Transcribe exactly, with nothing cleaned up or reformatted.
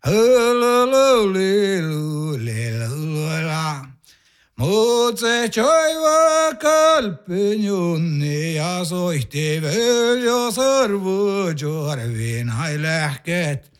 Mut se toiva kalpin junni ja soihti veel jo sõrvu jorvin hai lähket.